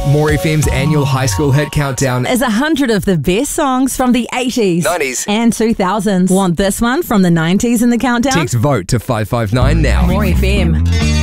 More FM's annual high school hit countdown is 100 of the best songs from the 80s, 90s and 2000s. Want this one from the 90s in the countdown? Text VOTE to 559 now. More FM.